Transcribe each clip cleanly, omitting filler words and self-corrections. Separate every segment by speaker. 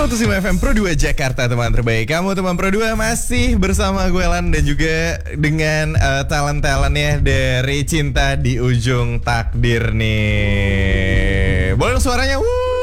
Speaker 1: 105 FM Pro 2 Jakarta, teman terbaik. Kamu teman Pro 2 masih bersama gue Lan dan juga dengan talent-talentnya dari Cinta di Ujung Takdir nih. Boleh suaranya?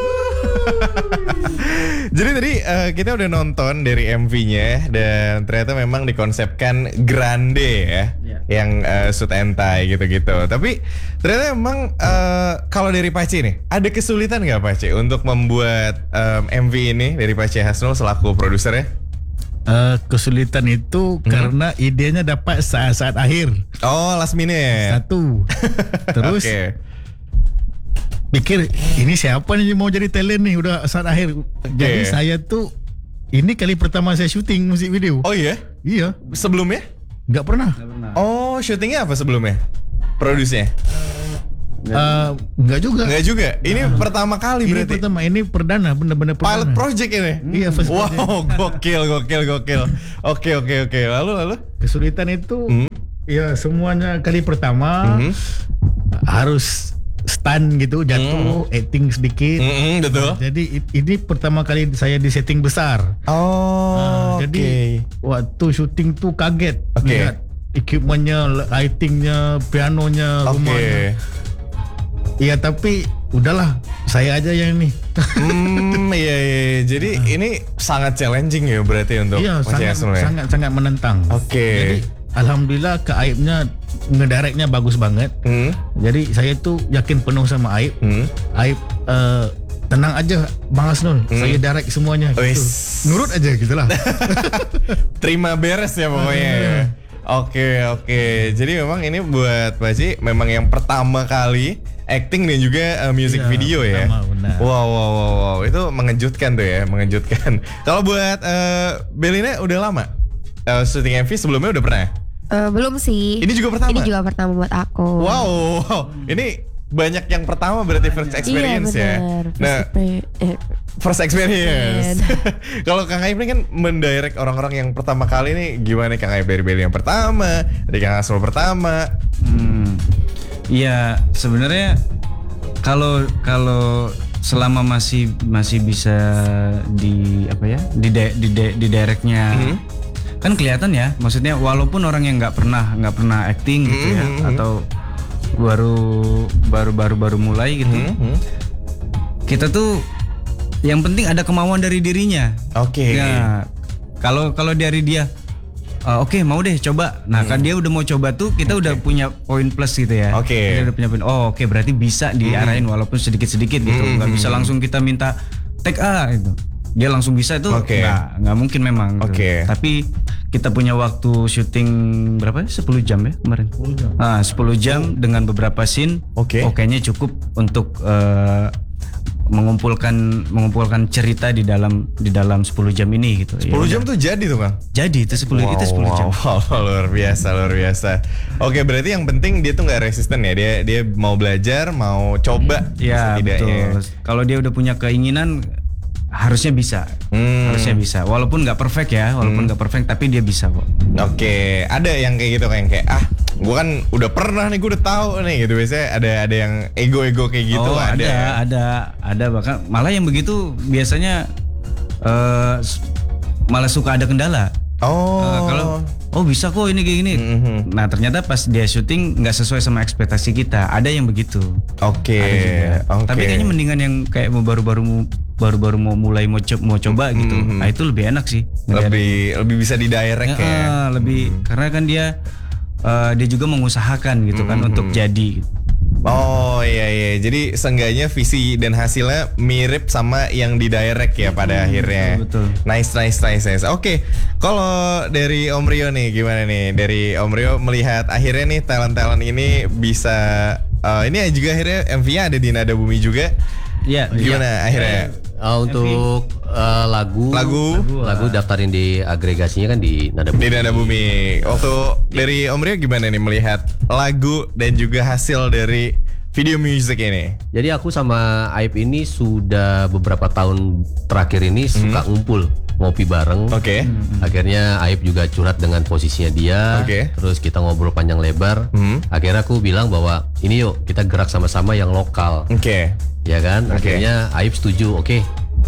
Speaker 1: Jadi tadi kita udah nonton dari MV-nya dan ternyata memang dikonsepkan grande ya. Yang suit and tie gitu-gitu. Tapi ternyata memang kalau dari Pace nih, ada kesulitan nggak Pace untuk membuat MV ini dari Pace Hasnul selaku produsernya?
Speaker 2: Kesulitan itu karena idenya dapat saat-saat akhir.
Speaker 1: Oh, last minute.
Speaker 2: Satu. Terus pikir ini siapa nih mau jadi talent nih udah saat akhir. Jadi saya tuh ini kali pertama saya syuting musik video.
Speaker 1: Oh iya?
Speaker 2: Iya.
Speaker 1: Sebelumnya?
Speaker 2: Nggak pernah.
Speaker 1: Oh, syutingnya apa sebelumnya? Produsnya?
Speaker 2: Nggak juga.
Speaker 1: Nggak juga. Ini pertama kali
Speaker 2: Ini
Speaker 1: berarti.
Speaker 2: pertama, ini perdana, benar-benar perdana.
Speaker 1: Pilot project ini.
Speaker 2: Iya, first project.
Speaker 1: Wow, gokil. Oke. Lalu?
Speaker 2: Kesulitan itu ya semuanya kali pertama harus stand gitu, jatuh, acting sedikit.
Speaker 1: Betul.
Speaker 2: Jadi ini pertama kali saya di setting besar.
Speaker 1: Oh,
Speaker 2: jadi waktu syuting tuh kaget lihat equipmentnya, lightingnya, pianonya, rumahnya. Iya tapi udahlah, saya aja yang ini.
Speaker 1: Iya. Jadi ini sangat challenging ya berarti untuk
Speaker 2: sangat menentang. Jadi alhamdulillah ke Aibnya ngedirectnya bagus banget. Jadi saya tuh yakin penuh sama Aib. Aib tenang aja Bang Hasnul, saya direct semuanya gitu. Nurut aja gitulah.
Speaker 1: Terima beres ya pokoknya. Oke. Jadi memang ini buat Pace memang yang pertama kali acting dan juga music video ya. Wow. Itu mengejutkan tuh ya, mengejutkan. Kalau buat Belina udah lama syuting MV, sebelumnya udah pernah?
Speaker 3: Belum sih.
Speaker 1: Ini juga pertama?
Speaker 3: Ini juga pertama buat aku.
Speaker 1: Wow. Ini banyak yang pertama berarti first experience ya. Nah, first experience. Kalau Kang Aib ini kan mendirect orang-orang yang pertama kali nih, gimana Kang Aib dari Beli yang pertama, dari Kang Hasnul pertama?
Speaker 4: Iya, sebenarnya kalau selama masih bisa di directnya kan kelihatan ya, maksudnya walaupun orang yang nggak pernah acting gitu ya, atau baru mulai gitu, kita tuh yang penting ada kemauan dari dirinya. Ya, kalau dari dia mau deh coba. Nah kan dia udah mau coba tuh, kita udah punya poin plus gitu ya. Dia udah punya poin. Berarti bisa diarahin walaupun sedikit-sedikit gitu. Nggak bisa langsung kita minta take A gitu. Dia langsung bisa itu nggak mungkin memang gitu. Tapi kita punya waktu syuting berapa ya? 10 jam ya kemarin. 10 jam dengan beberapa scene. Kayaknya cukup untuk mengumpulkan cerita di dalam 10 jam ini gitu.
Speaker 1: 10 jam tuh jadi tuh Kang?
Speaker 4: Jadi itu 10 jam.
Speaker 1: Luar biasa. Oke, berarti yang penting dia tuh nggak resisten ya. Dia mau belajar, mau coba.
Speaker 4: Ya betul. Kalau dia udah punya keinginan, harusnya bisa. Walaupun nggak perfect ya, tapi dia bisa kok.
Speaker 1: Ada yang kayak gitu, kayak gue kan udah pernah nih, gue udah tahu nih gitu. Biasanya ada yang ego kayak gitu.
Speaker 4: Ada bahkan malah yang begitu biasanya malah suka ada kendala. Kalau bisa kok ini kayak gini. Nah ternyata pas dia syuting nggak sesuai sama ekspektasi kita. Ada yang begitu. Tapi kayaknya mendingan yang kayak baru mau mulai mau coba gitu. Nah itu lebih enak sih.
Speaker 1: Lebih bisa didirect ya.
Speaker 4: Lebih karena kan dia juga mengusahakan gitu kan untuk jadi.
Speaker 1: Iya. Jadi seenggaknya visi dan hasilnya mirip sama yang didirect ya pada akhirnya.
Speaker 4: Betul.
Speaker 1: Nice. Kalau dari Om Rio nih gimana nih? Dari Om Rio melihat akhirnya nih talent ini bisa ini juga akhirnya MV-nya ada di Nada Bumi juga.
Speaker 4: Iya.
Speaker 1: Gimana akhirnya?
Speaker 5: Untuk lagu daftarin di agregasinya kan di Nada Bumi.
Speaker 1: Di Nada Bumi. Waktu dari Om Rio gimana nih melihat lagu dan juga hasil dari video music ini?
Speaker 5: Jadi aku sama Aib ini sudah beberapa tahun terakhir ini suka ngumpul ngopi bareng. Akhirnya Aib juga curhat dengan posisinya dia. Terus kita ngobrol panjang lebar. Akhirnya aku bilang bahwa ini yuk kita gerak sama-sama yang lokal. Ya kan? Akhirnya Aib setuju.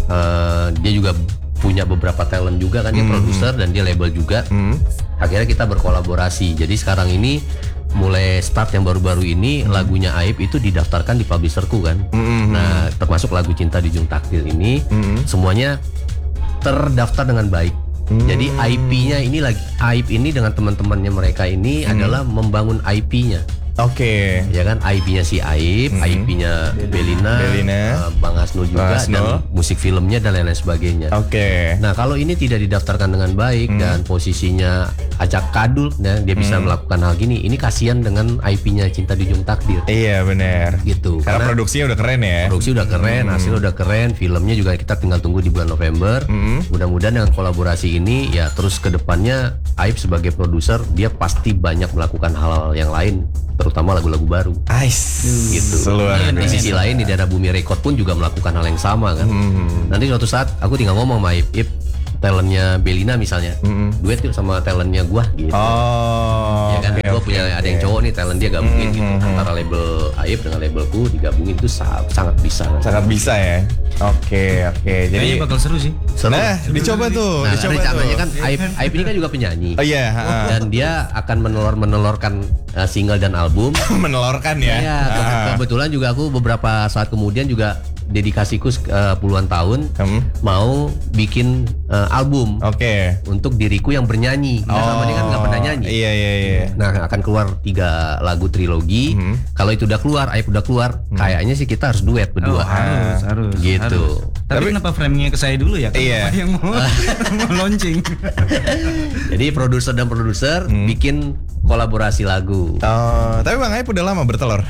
Speaker 5: dia juga punya beberapa talent juga kan, dia produser dan dia label juga. Akhirnya kita berkolaborasi. Jadi sekarang ini mulai start yang baru-baru ini lagunya Aib itu didaftarkan di publisherku kan. Nah, termasuk lagu Cinta di Ujung Takdir ini semuanya terdaftar dengan baik. Jadi IP-nya ini lagi, Aib ini dengan teman-temannya mereka ini adalah membangun IP-nya.
Speaker 1: Oke.
Speaker 5: Ya kan, IP-nya si Aib, IP-nya Belina, Bang Hasnul juga, dan musik filmnya dan lain-lain sebagainya.
Speaker 1: Oke.
Speaker 5: Nah, kalau ini tidak didaftarkan dengan baik dan posisinya acak kadul, ya, dia bisa melakukan hal gini. Ini kasihan dengan IP-nya Cinta di Ujung Takdir.
Speaker 1: Iya benar.
Speaker 5: Gitu.
Speaker 1: Karena produksinya udah keren ya.
Speaker 5: Produksi udah keren, hasilnya udah keren, filmnya juga kita tinggal tunggu di bulan November. Mudah-mudahan dengan kolaborasi ini ya terus ke depannya Aib sebagai produser dia pasti banyak melakukan hal-hal yang lain, terutama lagu-lagu baru. Gitu. Di sisi lain di Daerah Bumi Record pun juga melakukan hal yang sama kan. Nanti suatu saat aku tinggal ngomong sama Ip, talentnya Belina misalnya, duet yuk sama talentnya gua gitu. Ya kan, gua punya ada yang cowok nih, talent dia gabungin gitu. Antara label Aib dengan labelku digabungin itu sangat bisa.
Speaker 1: Sangat bisa ya. Oke. Jadi
Speaker 4: kayaknya bakal seru sih.
Speaker 1: Nah, dicoba tuh.
Speaker 5: Nah, rencananya kan Aib ini kan juga penyanyi.
Speaker 1: Oh iya.
Speaker 5: Dan dia akan menelorkan single dan album.
Speaker 1: Menelorkan ya.
Speaker 5: Iya, kebetulan juga aku beberapa saat kemudian juga dedikasiku puluhan tahun mau bikin album. Untuk diriku yang bernyanyi. Sama dia kan nggak pernah nyanyi.
Speaker 1: Iya.
Speaker 5: Nah, akan keluar 3 lagu trilogi. Kalau itu udah keluar, Aib udah keluar, kayaknya sih kita harus duet berdua.
Speaker 4: Harus.
Speaker 5: Gitu.
Speaker 4: Tapi kenapa framingnya ke saya dulu ya? Kenapa yang mau launching?
Speaker 5: Jadi produser dan produser bikin kolaborasi lagu.
Speaker 1: Tapi Bang Aib udah lama bertelur.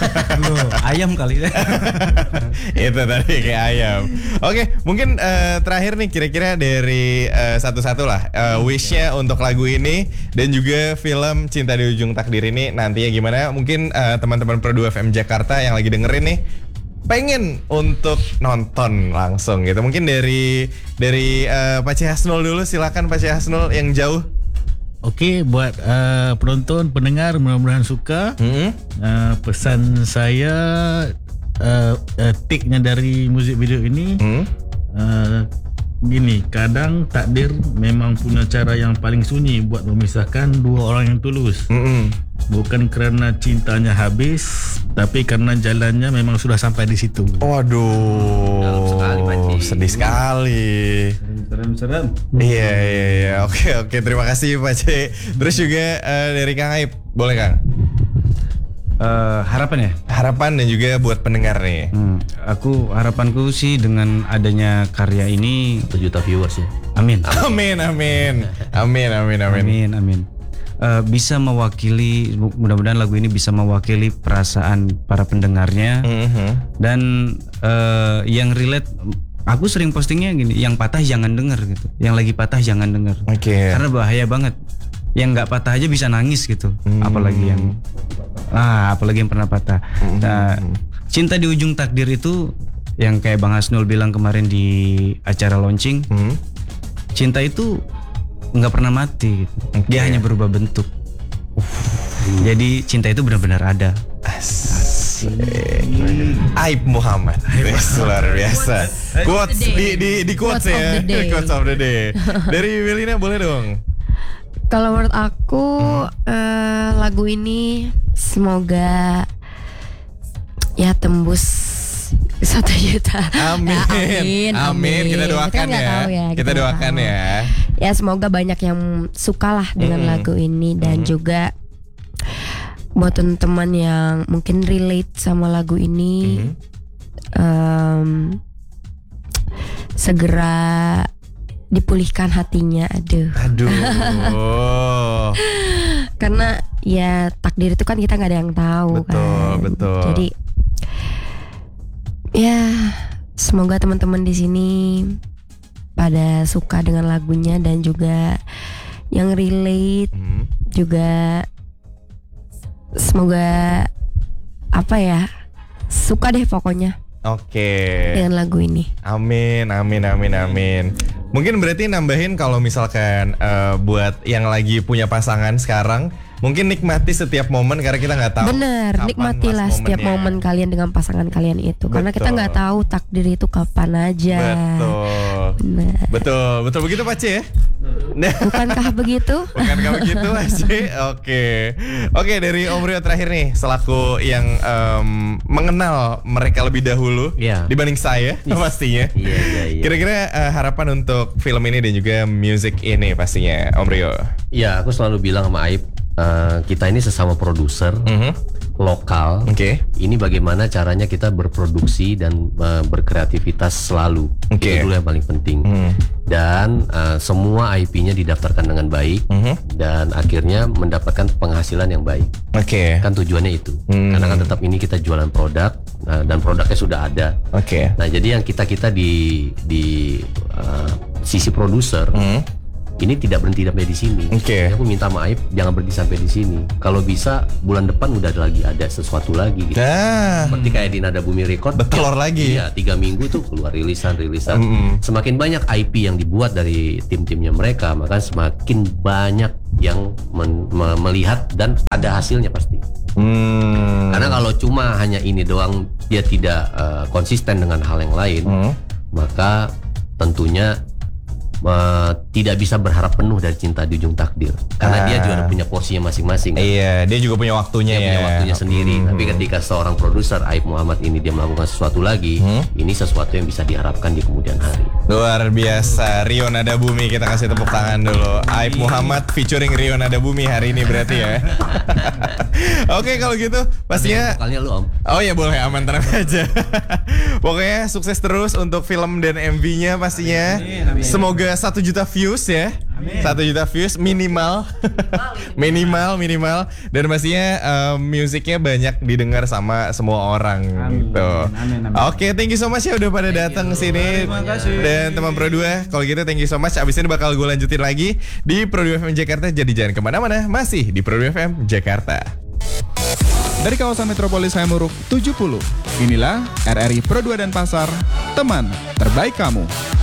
Speaker 4: Ayam kali ya.
Speaker 1: Itu tadi kayak ayam. Oke, mungkin terakhir nih kira-kira dari satu-satu lah wish-nya untuk lagu ini dan juga film Cinta di Ujung Takdir ini nantinya gimana? Mungkin teman-teman Pro 2 FM Jakarta yang lagi dengerin nih pengen untuk nonton langsung gitu. Mungkin dari Pak C. Hasnul dulu, silakan Pak C. Hasnul yang jauh.
Speaker 2: Oke, buat penonton, pendengar mudah-mudahan suka. Pesan saya take-nya dari musik video ini gini, kadang takdir memang punya cara yang paling sunyi buat memisahkan dua orang yang tulus. Bukan kerana cintanya habis, tapi karena jalannya memang sudah sampai di situ.
Speaker 1: Waduh, sedih sekali.
Speaker 2: Serem.
Speaker 1: Iya. Oke. Terima kasih Pak C. Terus juga dari Kang Aib, boleh Kang?
Speaker 4: Harapan ya?
Speaker 1: Harapan dan juga buat pendengar nih.
Speaker 4: Harapanku sih dengan adanya karya ini
Speaker 5: 1 juta viewers ya.
Speaker 4: Amin. Bisa mewakili, mudah-mudahan lagu ini bisa mewakili perasaan para pendengarnya. Dan yang relate, aku sering postingnya gini, yang patah jangan denger gitu, yang lagi patah jangan denger. Karena bahaya banget. Yang nggak patah aja bisa nangis gitu, apalagi yang pernah patah. Nah, Cinta di Ujung Takdir itu yang kayak Bang Hasnul bilang kemarin di acara launching, cinta itu nggak pernah mati gitu. Dia hanya berubah bentuk. Jadi cinta itu benar-benar ada.
Speaker 1: Aib Muhammad. Luar biasa. Quotes di quotes ya. Quotes of the day. Dari Belina boleh dong.
Speaker 3: Kalau menurut aku lagu ini semoga ya tembus 1 juta.
Speaker 1: Amin. Kita doakan Kita doakan ya.
Speaker 3: Ya semoga banyak yang suka lah dengan lagu ini dan juga buat teman-teman yang mungkin relate sama lagu ini segera dipulihkan hatinya. Aduh. Karena ya takdir itu kan kita nggak ada yang tahu.
Speaker 1: Betul.
Speaker 3: Jadi ya semoga teman-teman di sini pada suka dengan lagunya dan juga yang relate juga semoga suka deh pokoknya. Dengan lagu ini.
Speaker 1: Amin. Mungkin berarti nambahin kalau misalkan buat yang lagi punya pasangan sekarang mungkin nikmati setiap momen karena kita nggak tahu.
Speaker 3: Bener, nikmatilah setiap momen kalian dengan pasangan kalian itu. Karena kita nggak tahu takdir itu kapan aja.
Speaker 1: Betul begitu Pak C ya?
Speaker 3: Bukankah begitu?
Speaker 1: Bukankah begitu Pak C? Oke, dari Om Rio terakhir nih, selaku yang mengenal mereka lebih dahulu dibanding saya pastinya. Kira-kira harapan untuk film ini dan juga music ini pastinya Om Rio.
Speaker 5: Iya, aku selalu bilang sama Aib, kita ini sesama produser lokal. Ini bagaimana caranya kita berproduksi dan berkreativitas selalu. Itu dulu yang paling penting. Dan semua IP-nya didaftarkan dengan baik dan akhirnya mendapatkan penghasilan yang baik. Kan tujuannya itu. Karena kan tetap ini kita jualan produk dan produknya sudah ada. Nah, jadi yang kita di sisi produser ini tidak berhenti sampai di sini. Jadi aku minta sama Aib jangan berhenti sampai di sini. Kalau bisa bulan depan udah ada sesuatu lagi gitu. Seperti kayak di Nada Bumi Record
Speaker 1: bertelur lagi.
Speaker 5: Iya, 3 minggu tuh keluar rilisan. Semakin banyak IP yang dibuat dari tim-timnya mereka, maka semakin banyak yang melihat dan ada hasilnya pasti. Karena kalau cuma hanya ini doang dia tidak konsisten dengan hal yang lain, maka tentunya tidak bisa berharap penuh dari Cinta di Ujung Takdir karena dia juga punya porsinya masing-masing kan?
Speaker 1: Iya, dia juga punya waktunya
Speaker 5: punya waktunya sendiri. Tapi ketika seorang produser Aib Muhammad ini dia melakukan sesuatu lagi, ini sesuatu yang bisa diharapkan di kemudian hari.
Speaker 1: Luar biasa, Rio Nada Bumi, kita kasih tepuk tangan dulu. Aib Muhammad featuring Rio Nada Bumi hari ini berarti ya. Oke, kalau gitu pastinya
Speaker 5: vokalnya lu Om.
Speaker 1: Oh ya boleh, aman, tenang aja. Pokoknya sukses terus untuk film dan MV-nya pastinya. Amin. Semoga 1 juta views ya. Amin. 1 juta views minimal. minimal dan pastinya musiknya banyak didengar sama semua orang.
Speaker 2: Amin.
Speaker 1: Gitu.
Speaker 2: Amin.
Speaker 1: Oke, thank you so much ya udah pada datang sini.
Speaker 2: Terima kasih.
Speaker 1: Dan teman Pro 2, kalau gitu thank you so much. Abis ini bakal gue lanjutin lagi di Pro 2 FM Jakarta. Jadi jangan kemana-mana, masih di Pro 2 FM Jakarta.
Speaker 6: Dari kawasan Metropolis Hayamuruk 70, inilah RRI Pro 2 Denpasar, teman terbaik kamu.